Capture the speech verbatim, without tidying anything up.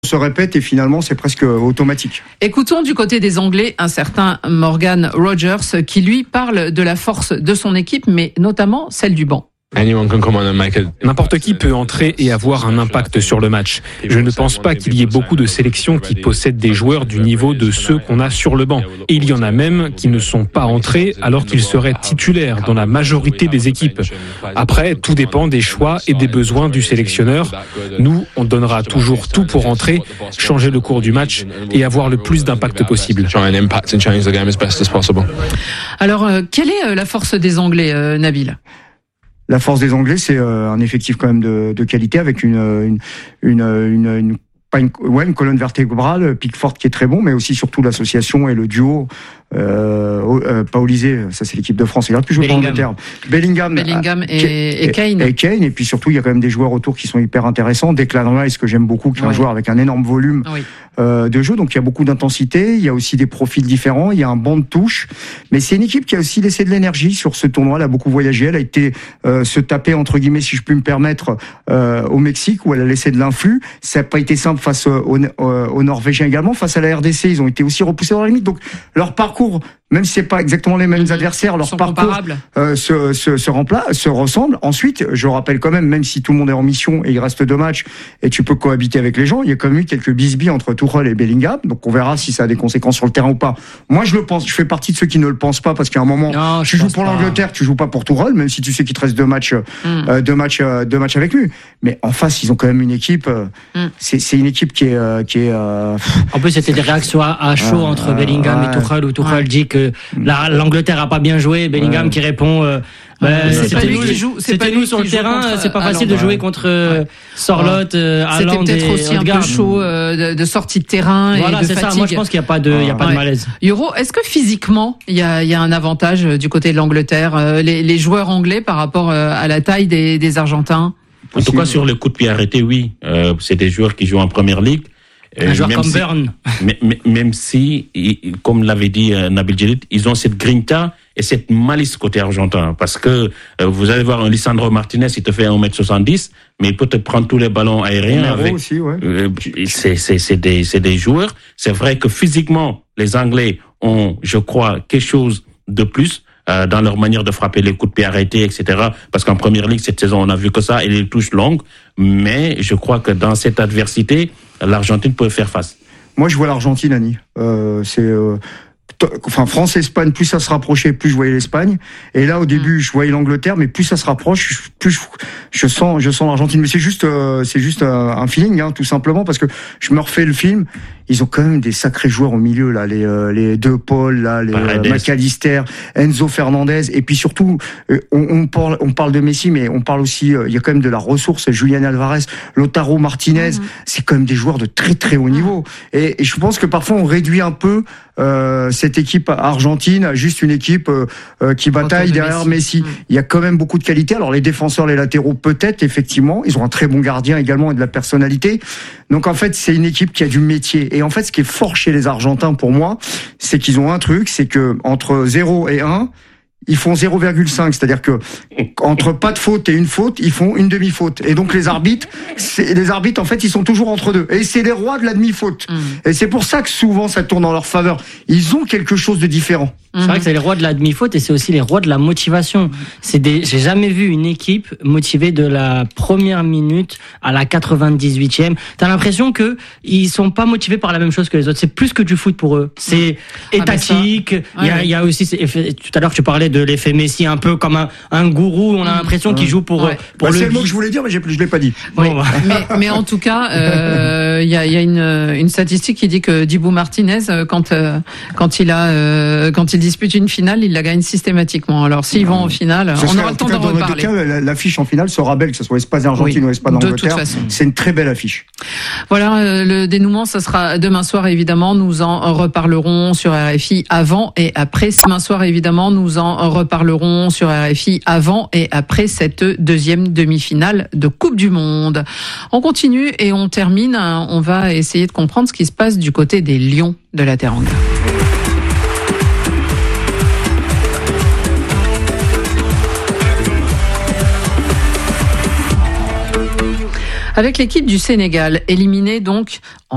se répète et finalement c'est presque automatique. Écoutons du côté des Anglais un certain Morgan Rogers qui lui parle de la force de son équipe, mais notamment celle du banc. N'importe qui peut entrer et avoir un impact sur le match. Je ne pense pas qu'il y ait beaucoup de sélections qui possèdent des joueurs du niveau de ceux qu'on a sur le banc. Et il y en a même qui ne sont pas entrés alors qu'ils seraient titulaires dans la majorité des équipes. Après, tout dépend des choix et des besoins du sélectionneur. Nous, on donnera toujours tout pour entrer, changer le cours du match et avoir le plus d'impact possible. Alors, euh, quelle est euh, la force des Anglais, euh, Nabil ? La force des Anglais, c'est euh, un effectif quand même de, de qualité avec une une une, une, une pas une, ouais, une colonne vertébrale, Pickford qui est très bon, mais aussi surtout l'association et le duo. Euh, euh, pas Olysée, ça c'est l'équipe de France. Il regarde plus jouer en Angleterre. Bellingham, Bellingham et, et, et Kane. Et Kane. Et puis surtout, il y a quand même des joueurs autour qui sont hyper intéressants. Declan Rice, que j'aime beaucoup, qui est oui. un joueur avec un énorme volume oui. euh, de jeu. Donc il y a beaucoup d'intensité. Il y a aussi des profils différents. Il y a un banc de touche. Mais c'est une équipe qui a aussi laissé de l'énergie sur ce tournoi. Elle a beaucoup voyagé. Elle a été euh, se taper entre guillemets, si je puis me permettre, euh, au Mexique où elle a laissé de l'influx. Ça n'a pas été simple face aux, aux Norvégiens également, face à la R D C. Ils ont été aussi repoussés dans la limite. Donc leur parcours, même si c'est pas exactement les mêmes adversaires, leur parcours euh, se, se, se, rempla, se ressemble. Ensuite, je rappelle quand même, même si tout le monde est en mission et il reste deux matchs et tu peux cohabiter avec les gens, il y a quand même eu quelques bisbilles entre Tuchel et Bellingham. Donc on verra si ça a des conséquences sur le terrain ou pas. Moi, je le pense. Je fais partie de ceux qui ne le pensent pas parce qu'à un moment, non, tu joues pour pas. l'Angleterre, tu joues pas pour Tuchel, même si tu sais qu'il te reste deux matchs, mm. euh, deux matchs, euh, deux matchs avec lui. Mais en face, ils ont quand même une équipe. Euh, mm. c'est, c'est une équipe qui est, euh, qui est. Euh, en plus, c'était des réactions à, à chaud euh, entre Bellingham euh, et Tuchel, où Tuchel ouais. dit que la, l'Angleterre a pas bien joué. Bellingham ouais. qui répond. Euh, bah, c'est c'était pas lui qui joue. C'est c'était pas nous sur le terrain. Contre, c'est pas facile de jouer contre euh, Sorloth, euh, Haaland. C'était peut-être aussi un peu chaud euh, de, de sortie de terrain voilà, et de c'est fatigue. Ça. Moi, je pense qu'il y a pas de, il y a pas ouais. de malaise. Euro, est-ce que physiquement, il y a, il y a un avantage du côté de l'Angleterre, les, les joueurs anglais par rapport à la taille des, des Argentins? En tout cas, sur le coup de pied arrêté, oui. Euh, c'est des joueurs qui jouent en première ligue. Un euh, joueur comme si, Burn. Mais, mais, même si, comme l'avait dit euh, Nabil Djellit, ils ont cette grinta et cette malice côté argentin. Parce que euh, vous allez voir un Lisandro Martinez, il te fait un mètre soixante-dix, mais il peut te prendre tous les ballons aériens. Avec, aussi, ouais. euh, c'est, c'est, c'est, des, c'est des joueurs. C'est vrai que physiquement, les Anglais ont, je crois, quelque chose de plus. Euh, dans leur manière de frapper les coups de pied arrêtés, et cetera. Parce qu'en première ligue, cette saison, on a vu que ça et les touches longues. Mais je crois que dans cette adversité, l'Argentine peut faire face. Moi, je vois l'Argentine, Annie. Euh, c'est... Euh... Enfin, France-Espagne, plus ça se rapprochait, plus je voyais l'Espagne. Et là, au début, je voyais l'Angleterre, mais plus ça se rapproche, plus je, je sens, je sens l'Argentine. Mais c'est juste, euh, c'est juste un, un feeling, hein, tout simplement, parce que je me refais le film. Ils ont quand même des sacrés joueurs au milieu, là, les, euh, les De Paul, là, les euh, McAllister, Enzo Fernandez, et puis surtout, euh, on, on parle, on parle de Messi, mais on parle aussi, euh, il y a quand même de la ressource. Julian Alvarez, Lautaro Martinez, mmh. c'est quand même des joueurs de très très haut niveau. Et, et je pense que parfois on réduit un peu euh, cette équipe argentine à juste une équipe euh, euh, qui bataille derrière Messi. Messi. Mmh. Il y a quand même beaucoup de qualité. Alors les défenseurs, les latéraux, peut-être effectivement, ils ont un très bon gardien également et de la personnalité. Donc en fait, c'est une équipe qui a du métier. Et en fait, ce qui est fort chez les Argentins pour moi, c'est qu'ils ont un truc, c'est que entre zéro et un, ils font zéro virgule cinq, c'est-à-dire que entre pas de faute et une faute, ils font une demi-faute. Et donc les arbitres, c'est, les arbitres en fait, ils sont toujours entre deux. Et c'est les rois de la demi-faute. Mmh. Et c'est pour ça que souvent ça tourne en leur faveur. Ils ont quelque chose de différent. C'est vrai que c'est les rois de la demi-faute et c'est aussi les rois de la motivation. C'est des, j'ai jamais vu une équipe motivée de la première minute à la quatre-vingt-dix-huitième. T'as l'impression que ils sont pas motivés par la même chose que les autres. C'est plus que du foot pour eux. C'est ah, étatique. Il y a, il y a aussi, tout à l'heure tu parlais de l'effet Messi, un peu comme un, un gourou. On a l'impression mmh. qu'il joue pour, ouais. pour bah, le. C'est le mot que je voulais dire, mais j'ai, je l'ai pas dit. Oui. Bon, bah. mais, mais en tout cas, il euh, y a, y a une, une statistique qui dit que Dibu Martinez, quand, euh, quand il a, euh, quand il dispute une finale, il la gagne systématiquement. Alors s'ils vont en finale, ce on aura le temps d'en reparler. Dans cas, l'affiche en finale sera belle, que ce soit Espagne-Argentine oui, ou Espagne-Angleterre. C'est une très belle affiche. Voilà, euh, le dénouement, ça sera demain soir évidemment. Nous en reparlerons sur R F I avant et après. Demain soir évidemment, nous en reparlerons sur R F I avant et après cette deuxième demi-finale de Coupe du Monde. On continue et on termine. On va essayer de comprendre ce qui se passe du côté des Lions de la Teranga. Avec l'équipe du Sénégal, éliminée donc